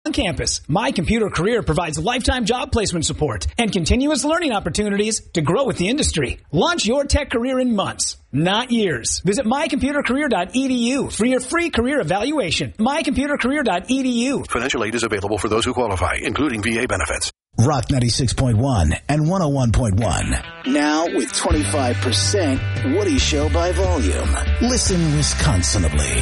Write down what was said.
On campus, My Computer Career provides lifetime job placement support and continuous learning opportunities to grow with the industry. Launch your tech career in months, not years. Visit mycomputercareer.edu for your free career evaluation. mycomputercareer.edu. Financial aid is available for those who qualify, including VA benefits. Rock 96.1 and 101.1. Now with 25% Woody Show by volume. Listen Wisconsinably.